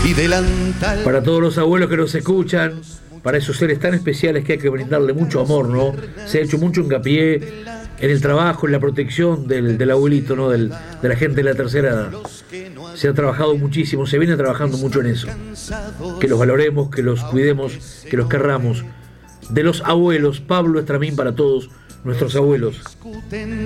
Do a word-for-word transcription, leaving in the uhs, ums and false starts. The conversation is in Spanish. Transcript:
y delantal. Para todos los abuelos que nos escuchan, para esos seres tan especiales que hay que brindarle mucho amor, ¿no? Se ha hecho mucho hincapié en el trabajo, en la protección del, del abuelito, ¿no? Del, de la gente de la tercera edad. Se ha trabajado muchísimo, se viene trabajando mucho en eso. Que los valoremos, que los cuidemos, que los querramos. De los abuelos, Pablo Estramín para todos nuestros abuelos.